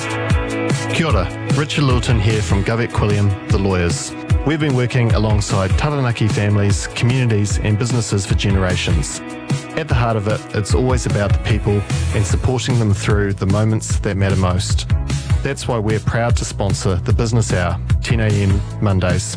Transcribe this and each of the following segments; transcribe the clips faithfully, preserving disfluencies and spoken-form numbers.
Kia ora, Richard Littleton here from Govett Quilliam, the lawyers. We've been working alongside Taranaki families, communities and businesses for generations. At the heart of it, it's always about the people and supporting them through the moments that matter most. That's why we're proud to sponsor the Business Hour, ten a m Mondays.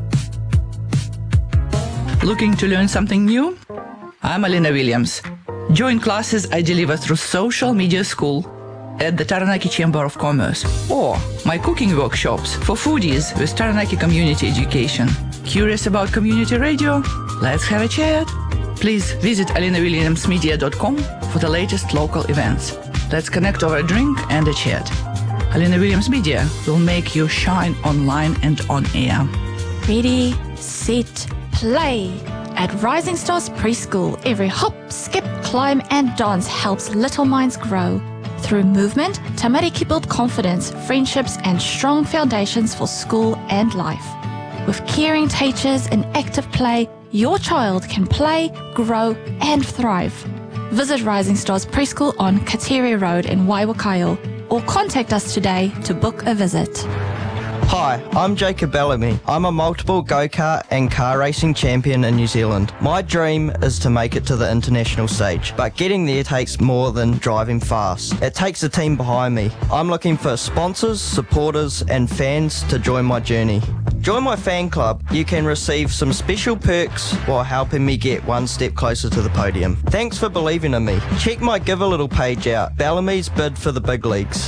Looking to learn something new? I'm Alina Williams. Join classes I deliver through Social Media School at the Taranaki Chamber of Commerce, or my cooking workshops for foodies with Taranaki Community Education. Curious about community radio? Let's have a chat. Please visit alina williams media dot com for the latest local events. Let's connect over a drink and a chat. Alina Williams Media will make you shine online and on air. Ready, set, play. At Rising Stars Preschool, every hop, skip, climb and dance helps little minds grow. Through movement, Tamariki build confidence, friendships and strong foundations for school and life. With caring teachers and active play, your child can play, grow and thrive. Visit Rising Stars Preschool on Katere Road in Waiwakaio or contact us today to book a visit. Hi, I'm Jacob Bellamy. I'm a multiple go-kart and car racing champion in New Zealand. My dream is to make it to the international stage, but getting there takes more than driving fast. It takes a team behind me. I'm looking for sponsors, supporters and fans to join my journey. Join my fan club. You can receive some special perks while helping me get one step closer to the podium. Thanks for believing in me. Check my Give a Little page out. Bellamy's bid for the big leagues.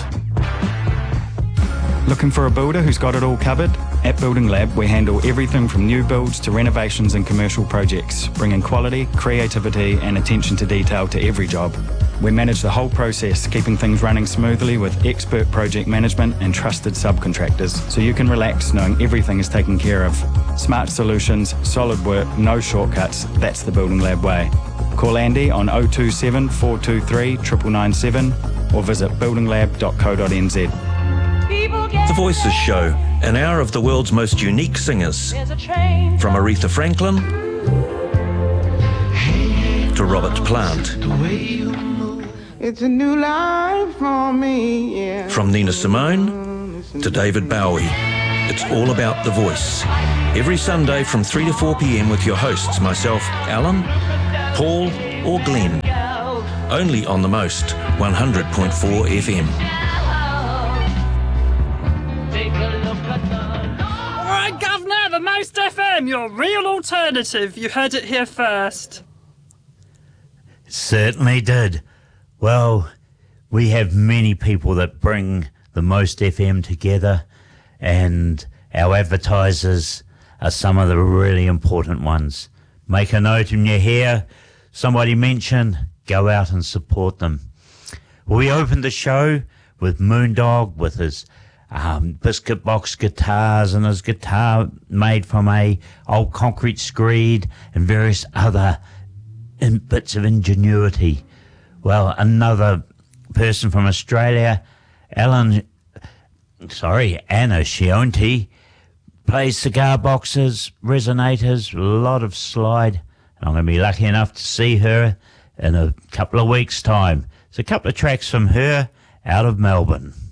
Looking for a builder who's got it all covered? At Building Lab, we handle everything from new builds to renovations and commercial projects, bringing quality, creativity and attention to detail to every job. We manage the whole process, keeping things running smoothly with expert project management and trusted subcontractors, so you can relax knowing everything is taken care of. Smart solutions, solid work, no shortcuts, that's the Building Lab way. Call Andy on oh two seven, four two three, nine nine nine seven or visit building lab dot co dot n z. The Voices Show, an hour of the world's most unique singers. From Aretha Franklin to Robert Plant. It's a new life for me, yeah. From Nina Simone to David Bowie. It's all about the voice. Every Sunday from three to four p m with your hosts, myself, Alan, Paul or Glenn. Only on the most, one hundred point four F M. Alright, Governor, the Most F M, your real alternative. You heard it here first. Certainly did. Well, we have many people that bring the Most F M together, and our advertisers are some of the really important ones. Make a note when you hear somebody mention, go out and support them. We opened the show with Moondog with his um, biscuit box guitars and his guitar made from a old concrete screed and various other in bits of ingenuity. Well, another person from Australia, Alan, sorry, Anna Shionti, plays cigar boxes, resonators, a lot of slide. And I'm going to be lucky enough to see her in a couple of weeks' time. It's a couple of tracks from her out of Melbourne.